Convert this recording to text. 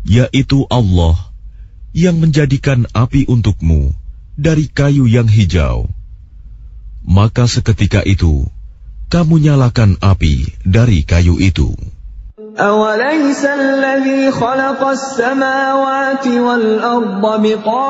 yaitu Allah yang menjadikan api untukmu dari kayu yang hijau. Maka seketika itu kamu nyalakan api dari kayu itu. أَوَلَيْسَ الَّذِي خَلَقَ السَّمَاوَاتِ وَالْأَرْضَ